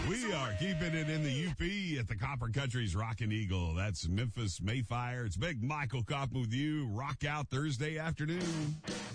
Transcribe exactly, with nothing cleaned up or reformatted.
We are keeping it in the U P at the Copper Country's Rockin' Eagle. That's Memphis Mayfire. It's Big Michael Kopp with you. Rock out Thursday afternoon.